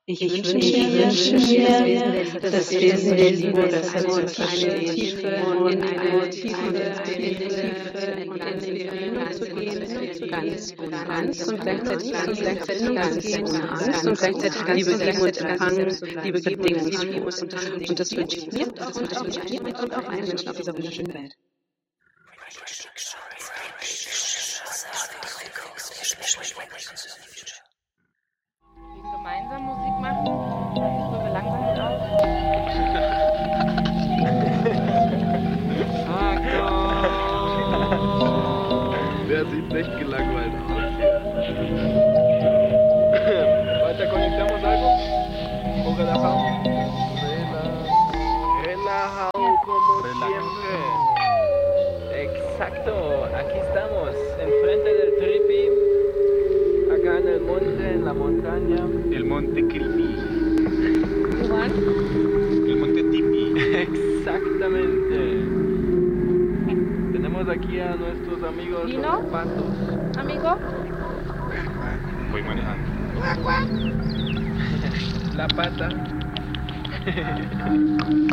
Ich wünsche mir, dass wir selten besser zu verstehen und in eine tiefe Verbindung zu gehen, ganz ohne Angst und gleichzeitig ganz ohne Angst und gleichzeitig Liebe geben und empfangen, Liebe bedingungslos. Und das wünsche ich mir und auch allen Menschen auf dieser wunderschönen Welt. Gemeinsam Musik machen, das ist so gelangweilt aus. Wer sieht nicht gelangweilt aus? ¿Ahorita conectamos algo? ¿O relajado? Relajado como siempre. Exacto, aquí estamos, enfrente del Tripi, acá en el monte, en la montaña. El monte Creepy. Juan? El monte Tipi. Exactamente. Tenemos aquí a nuestros amigos ¿Lino? los patos. Amigo? Voy manejando. La pata.